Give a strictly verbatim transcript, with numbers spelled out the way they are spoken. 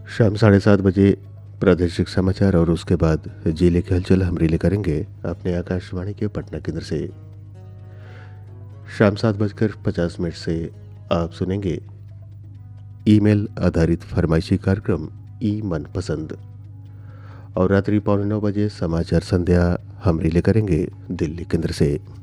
शाम साढ़े सात बजे प्रादेशिक समाचार और उसके बाद जिले की हलचल हम रिले करेंगे अपने आकाशवाणी के पटना केंद्र से। शाम सात बजकर पचास मिनट से आप सुनेंगे ईमेल आधारित फरमाइशी कार्यक्रम ई मन पसंद। और रात्रि पौने नौ बजे समाचार संध्या हम रिले करेंगे दिल्ली केंद्र से।